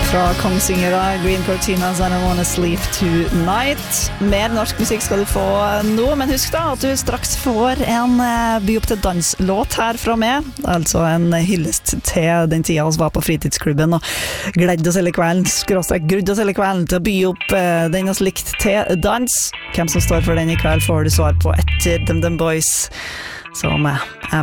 Fra Kongsingere, Green Cortinas and I Wanna Sleep Tonight. Mer norsk musikk skal du få nå, men husk da at du straks får en by opp til danslåt her fra meg. Altså en hyllest til den tida vi var på fritidsklubben og gledde oss hele kvelden, grudde oss hele kvelden til å by opp den oss likt til dans. Hvem som står for den i kveld får du svar på etter Dem Boys, som